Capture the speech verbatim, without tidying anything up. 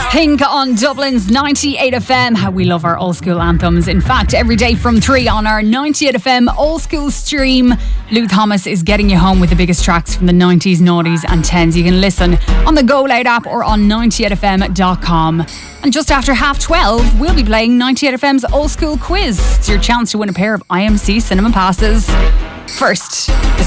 Pink on Dublin's ninety-eight F M. How we love our old school anthems. In fact, every day from three on our ninety-eight F M old school stream, Lou Thomas is getting you home with the biggest tracks from the nineties, noughties and tens. You can listen on the Go Loud app or on ninety-eight f m dot com. And just after half twelve, we'll be playing ninety-eight F M's old school quiz. It's your chance to win a pair of I M C cinema passes. First, the